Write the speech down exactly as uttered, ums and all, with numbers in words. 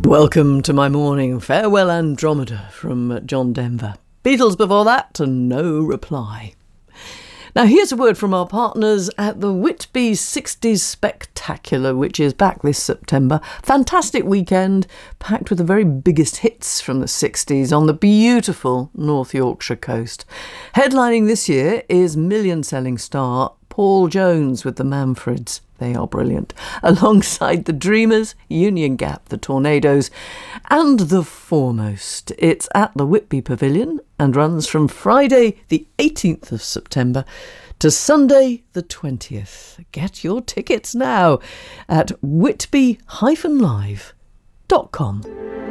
Welcome to my morning Farewell Andromeda from John Denver. Beatles before that and No Reply. Now here's a word from our partners at the Whitby sixties Spectacular, which is back this September. Fantastic weekend, packed with the very biggest hits from the sixties on the beautiful North Yorkshire coast. Headlining this year is million-selling star Paul Jones with the Manfreds. They are brilliant. Alongside the Dreamers, Union Gap, the Tornadoes, and the Foremost. It's at the Whitby Pavilion and runs from Friday the eighteenth of September to Sunday the twentieth. Get your tickets now at whitby dash live dot com.